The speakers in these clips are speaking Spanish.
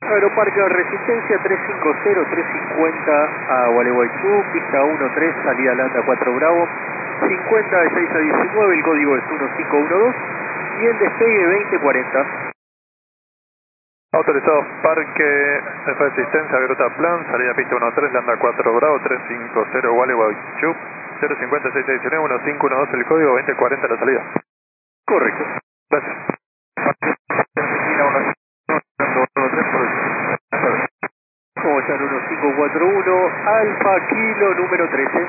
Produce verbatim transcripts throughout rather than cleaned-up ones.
Aeroparque Resistencia tres cinco cero, tres cincuenta a Gualeguaychú, pista uno tres, salida Landa cuatro Bravo, cincuenta de seis a diecinueve, el código es uno cinco uno dos y el despegue veinte cuarenta. Autorizados Parque Resistencia, Grota Plan, salida pista uno tres, Landa cuatro Bravo, tres cinco cero Gualeguaychú, cero cincuenta seis diecinueve, uno cinco uno dos el código, veinte cuarenta la salida. Correcto. Gracias. ¿Cómo están? uno cinco cuatro uno, Alfa Kilo número trece.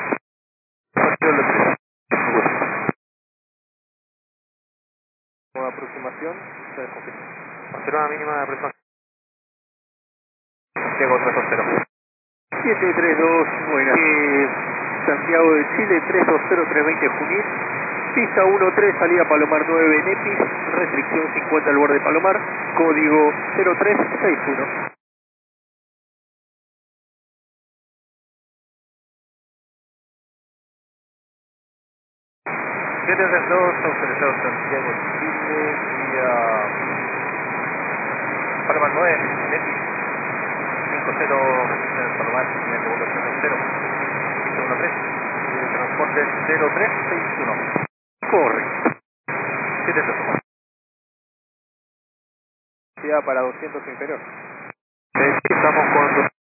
Nueva aproximación, ustedes confirman. Confirmada mínima de aproximación. Santiago tres dos cero. siete tres dos, buenas. Eh, Santiago de Chile tres dos cero tres veinte Junín. Pista uno tres, salida Palomar nueve Nepis, restricción cincuenta al borde Palomar, código cero tres seis uno. siete tres dos, autorizado Santiago, Chile, vía Palomar nueve, Nepis, cinco cero, restricción en Palomar, señal de vuelo tres cero, pista uno tres, eh, transporte cero tres seis uno. Correcto. siete tres dos. Para doscientos inferior. Eh, estamos con